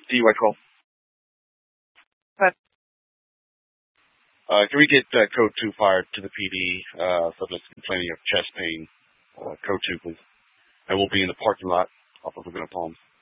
DY12. But Can we get code 2 fired to the PD? Subject complaining of chest pain. Code 2, please. And we'll be in the parking lot off of Laguna Palms.